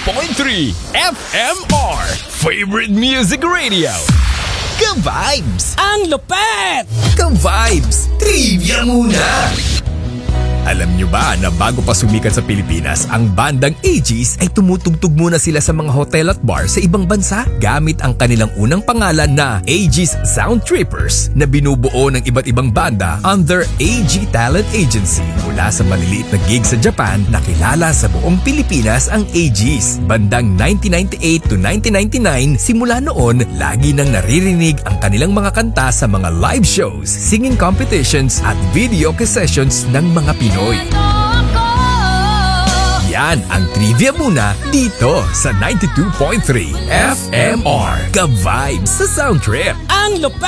FMR Favorite Music Radio. Ka-vibes! Ang lupet! Ka-vibes! Trivia muna! Alam nyo ba na bago pa sumikat sa Pilipinas, ang bandang Aegis ay tumutugtog muna sila sa mga hotel at bar sa ibang bansa gamit ang kanilang unang pangalan na Aegis Sound Trippers na binubuo ng iba't ibang banda under AG Talent Agency. Mula sa maliliit na gig sa Japan, nakilala sa buong Pilipinas ang Aegis. Bandang 1998 to 1999, simula noon, lagi nang naririnig ang kanilang mga kanta sa mga live shows, singing competitions at video sessions ng mga Pinoy. Yan ang trivia muna dito sa 92.3 FMR. Ka-vibes sa Sound Trip. Ang lupet!